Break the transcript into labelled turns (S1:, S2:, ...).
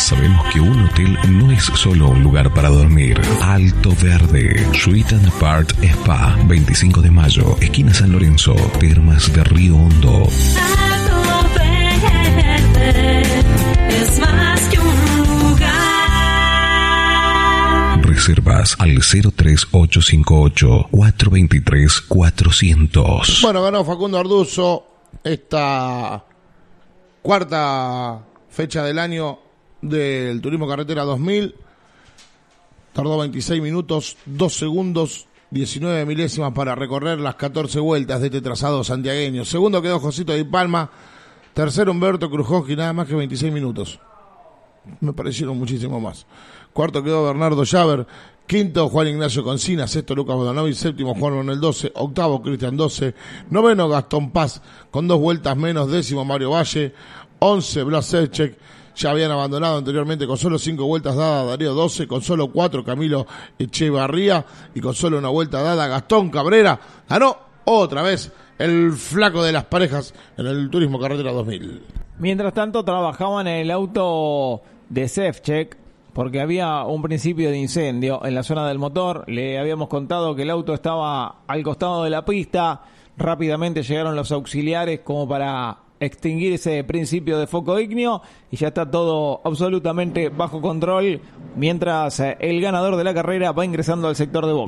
S1: Sabemos que un hotel no es solo un lugar para dormir. Alto Verde, Suite and Apart Spa, 25 de mayo, esquina San Lorenzo, Termas de Río Hondo.
S2: Alto Verde es más que un lugar.
S1: Reservas al 03858-423-400.
S3: Bueno, ganó Facundo Arduzo esta cuarta fecha del año del Turismo Carretera 2000. Tardó 26 minutos, 2 segundos, 19 milésimas para recorrer las 14 vueltas de este trazado santiagueño. Segundo quedó Josito Di Palma. Tercero Humberto Krujowski, nada más que 26 minutos. Me parecieron muchísimo más. Cuarto quedó Bernardo Llaver. Quinto, Juan Ignacio Concina. Sexto, Lucas Bodanovich. Séptimo, Juan Manuel 12. Octavo, Cristian 12. Noveno, Gastón Paz, con 2 vueltas menos. Décimo, Mario Valle. 11, Blas Serchek. Ya habían abandonado anteriormente con solo 5 vueltas dadas Darío 12. Con solo 4, Camilo Echevarría. Y con solo una vuelta dada, Gastón Cabrera. Ganó otra vez el flaco de las parejas en el Turismo Carretera 2000.
S4: Mientras tanto, trabajaban en el auto de Sevchek porque había un principio de incendio en la zona del motor. Le habíamos contado que el auto estaba al costado de la pista. Rápidamente llegaron los auxiliares como para extinguir ese principio de foco ígneo y ya está todo absolutamente bajo control mientras el ganador de la carrera va ingresando al sector de box.